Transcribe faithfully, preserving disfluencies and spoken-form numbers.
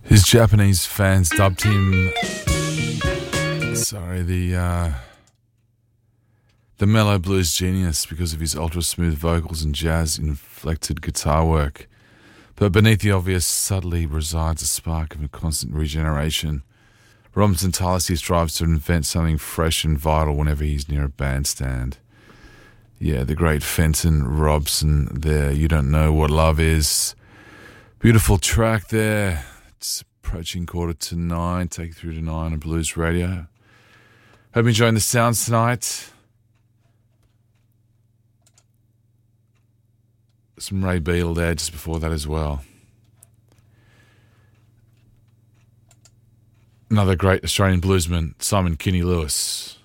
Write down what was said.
His Japanese fans dubbed him, sorry, the uh, the mellow blues genius because of his ultra-smooth vocals and jazz-inflected guitar work. But beneath the obvious subtly resides a spark of a constant regeneration. Robinson Tallis strives to invent something fresh and vital whenever he's near a bandstand. Yeah, the great Fenton Robson there, You Don't Know What Love Is. Beautiful track there. It's approaching quarter to nine, take you through to nine on Blues Radio. Hope you're enjoying the sounds tonight. Some Ray Beale there just before that as well. Another great Australian bluesman, Simon Kinney Lewis.